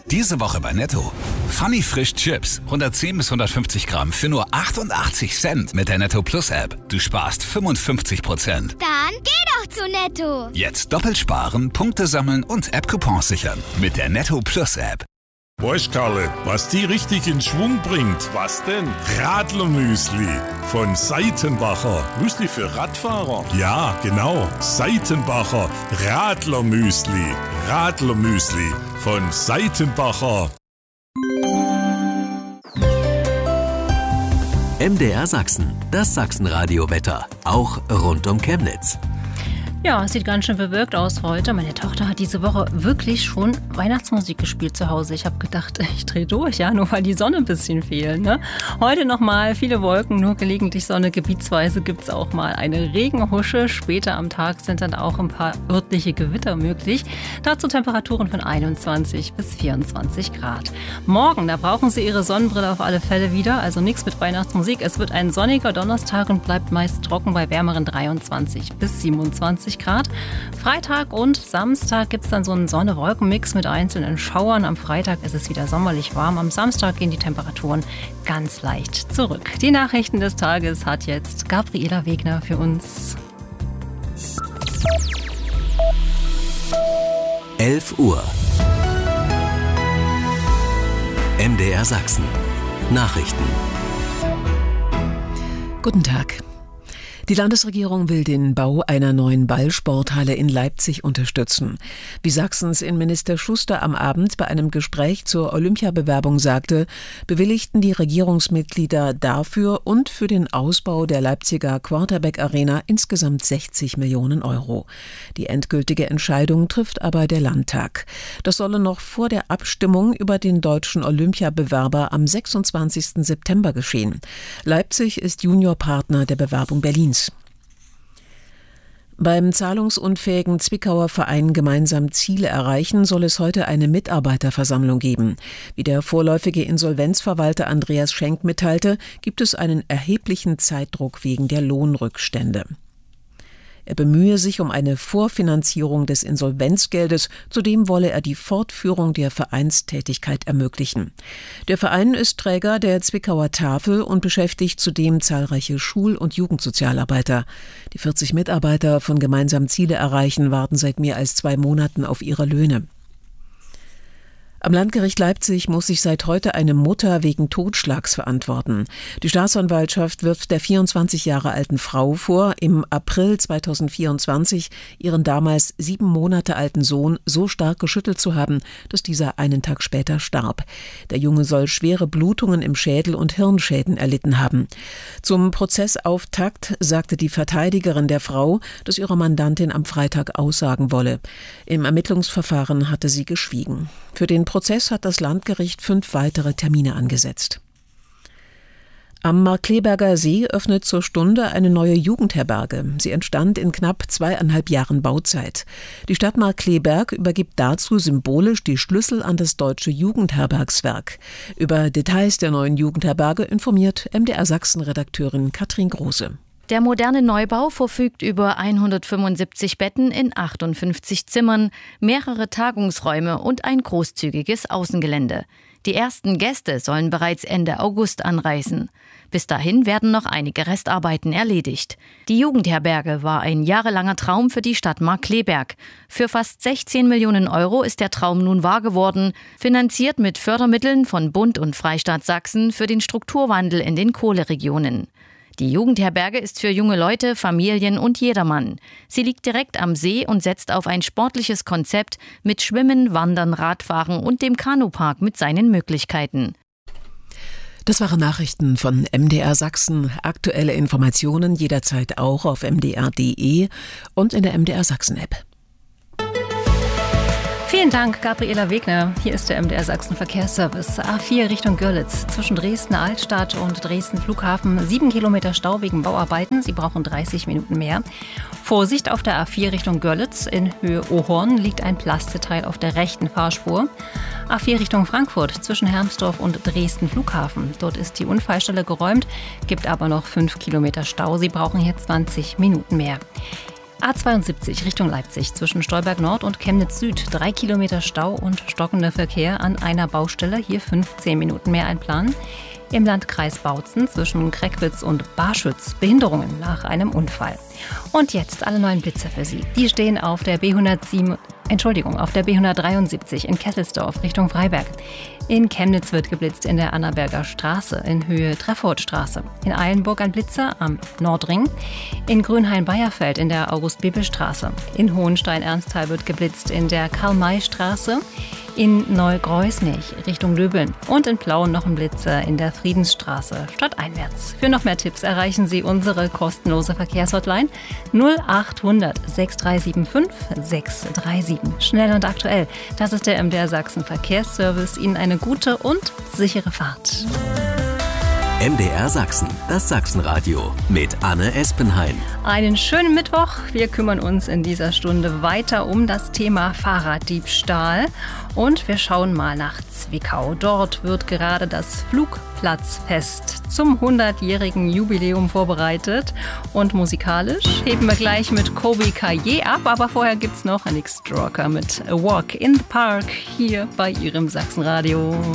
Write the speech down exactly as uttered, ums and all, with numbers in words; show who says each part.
Speaker 1: Diese Woche bei Netto. Funny Frisch Chips. hundertzehn bis hundertfünfzig Gramm für nur achtundachtzig Cent mit der Netto Plus App. Du sparst fünfundfünfzig Prozent.
Speaker 2: Dann geh doch zu Netto.
Speaker 1: Jetzt doppelt sparen, Punkte sammeln und App-Coupons sichern. Mit der Netto Plus App.
Speaker 3: Weißt Karle, was die richtig in Schwung bringt? Was denn? Radlermüsli von Seitenbacher. Müsli für Radfahrer? Ja, genau. Seitenbacher Radlermüsli. Radlermüsli von Seitenbacher.
Speaker 4: M D R Sachsen, das Sachsenradio-Wetter, auch rund um Chemnitz.
Speaker 5: Ja, es sieht ganz schön bewölkt aus heute. Meine Tochter hat diese Woche wirklich schon Weihnachtsmusik gespielt zu Hause. Ich habe gedacht, ich drehe durch, ja, nur weil die Sonne ein bisschen fehlt. Ne? Heute nochmal viele Wolken, nur gelegentlich Sonne. Gebietsweise gibt es auch mal eine Regenhusche. Später am Tag sind dann auch ein paar örtliche Gewitter möglich. Dazu Temperaturen von einundzwanzig bis vierundzwanzig Grad. Morgen, da brauchen Sie Ihre Sonnenbrille auf alle Fälle wieder. Also nichts mit Weihnachtsmusik. Es wird ein sonniger Donnerstag und bleibt meist trocken bei wärmeren dreiundzwanzig bis siebenundzwanzig Grad. Freitag und Samstag gibt es dann so einen Sonne-Wolken-Mix mit einzelnen Schauern. Am Freitag ist es wieder sommerlich warm. Am Samstag gehen die Temperaturen ganz leicht zurück. Die Nachrichten des Tages hat jetzt Gabriela Wegner für uns.
Speaker 4: elf Uhr. M D R Sachsen. Nachrichten.
Speaker 6: Guten Tag. Die Landesregierung will den Bau einer neuen Ballsporthalle in Leipzig unterstützen. Wie Sachsens Innenminister Schuster am Abend bei einem Gespräch zur Olympiabewerbung sagte, bewilligten die Regierungsmitglieder dafür und für den Ausbau der Leipziger Quarterback Arena insgesamt sechzig Millionen Euro. Die endgültige Entscheidung trifft aber der Landtag. Das solle noch vor der Abstimmung über den deutschen Olympiabewerber am sechsundzwanzigsten September geschehen. Leipzig ist Juniorpartner der Bewerbung Berlins. Beim zahlungsunfähigen Zwickauer Verein Gemeinsam Ziele erreichen soll es heute eine Mitarbeiterversammlung geben. Wie der vorläufige Insolvenzverwalter Andreas Schenk mitteilte, gibt es einen erheblichen Zeitdruck wegen der Lohnrückstände. Er bemühe sich um eine Vorfinanzierung des Insolvenzgeldes, zudem wolle er die Fortführung der Vereinstätigkeit ermöglichen. Der Verein ist Träger der Zwickauer Tafel und beschäftigt zudem zahlreiche Schul- und Jugendsozialarbeiter. Die vierzig Mitarbeiter von Gemeinsam Ziele erreichen warten seit mehr als zwei Monaten auf ihre Löhne. Am Landgericht Leipzig muss sich seit heute eine Mutter wegen Totschlags verantworten. Die Staatsanwaltschaft wirft der vierundzwanzig Jahre alten Frau vor, im April zweitausendvierundzwanzig ihren damals sieben Monate alten Sohn so stark geschüttelt zu haben, dass dieser einen Tag später starb. Der Junge soll schwere Blutungen im Schädel und Hirnschäden erlitten haben. Zum Prozessauftakt sagte die Verteidigerin der Frau, dass ihre Mandantin am Freitag aussagen wolle. Im Ermittlungsverfahren hatte sie geschwiegen. Für den Prozess hat das Landgericht fünf weitere Termine angesetzt. Am Markkleeberger See öffnet zur Stunde eine neue Jugendherberge. Sie entstand in knapp zweieinhalb Jahren Bauzeit. Die Stadt Markkleeberg übergibt dazu symbolisch die Schlüssel an das Deutsche Jugendherbergswerk. Über Details der neuen Jugendherberge informiert M D R Sachsen-Redakteurin Katrin Große.
Speaker 7: Der moderne Neubau verfügt über hundertfünfundsiebzig Betten in achtundfünfzig Zimmern, mehrere Tagungsräume und ein großzügiges Außengelände. Die ersten Gäste sollen bereits Ende August anreisen. Bis dahin werden noch einige Restarbeiten erledigt. Die Jugendherberge war ein jahrelanger Traum für die Stadt Markkleeberg. Für fast sechzehn Millionen Euro ist der Traum nun wahr geworden, finanziert mit Fördermitteln von Bund und Freistaat Sachsen für den Strukturwandel in den Kohleregionen. Die Jugendherberge ist für junge Leute, Familien und jedermann. Sie liegt direkt am See und setzt auf ein sportliches Konzept mit Schwimmen, Wandern, Radfahren und dem Kanupark mit seinen Möglichkeiten.
Speaker 6: Das waren Nachrichten von M D R Sachsen. Aktuelle Informationen jederzeit auch auf m d r punkt d e und in der M D R Sachsen-App.
Speaker 5: Vielen Dank, Gabriela Wegner. Hier ist der M D R Sachsen Verkehrsservice. A vier Richtung Görlitz zwischen Dresden Altstadt und Dresden Flughafen. Sieben Kilometer Stau wegen Bauarbeiten. Sie brauchen dreißig Minuten mehr. Vorsicht auf der A vier Richtung Görlitz. In Höhe Ohorn liegt ein Plasteteil auf der rechten Fahrspur. A vier Richtung Frankfurt zwischen Hermsdorf und Dresden Flughafen. Dort ist die Unfallstelle geräumt, gibt aber noch fünf Kilometer Stau. Sie brauchen hier zwanzig Minuten mehr. A zweiundsiebzig Richtung Leipzig zwischen Stolberg Nord und Chemnitz Süd. Drei Kilometer Stau und stockender Verkehr an einer Baustelle. Hier fünfzehn Minuten mehr einplanen. Im Landkreis Bautzen zwischen Kreckwitz und Barschütz Behinderungen nach einem Unfall. Und jetzt alle neuen Blitzer für Sie. Die stehen auf der B hundertsieben, Entschuldigung, auf der B hundertdreiundsiebzig in Kesselsdorf Richtung Freiberg. In Chemnitz wird geblitzt in der Annaberger Straße in Höhe Treffortstraße. In Eilenburg ein Blitzer am Nordring. In Grünhain-Beierfeld in der August-Bebel-Straße. In Hohenstein-Ernsthal wird geblitzt in der Karl-May-Straße. In Neugreusnich Richtung Döbeln und in Plauen noch ein Blitzer in der Friedensstraße stadteinwärts. Für noch mehr Tipps erreichen Sie unsere kostenlose Verkehrshotline null achthundert sechs drei sieben fünf sechs drei sieben. Schnell und aktuell. Das ist der M D R Sachsen Verkehrsservice. Ihnen eine gute und sichere Fahrt.
Speaker 4: M D R Sachsen, das Sachsenradio mit Anne Espenhain.
Speaker 5: Einen schönen Mittwoch. Wir kümmern uns in dieser Stunde weiter um das Thema Fahrraddiebstahl. Und wir schauen mal nach Zwickau. Dort wird gerade das Flugplatzfest zum hundertjährigen Jubiläum vorbereitet. Und musikalisch heben wir gleich mit Kobi Kaye ab. Aber vorher gibt's noch einen X-Stroker mit A Walk in the Park hier bei Ihrem Sachsenradio.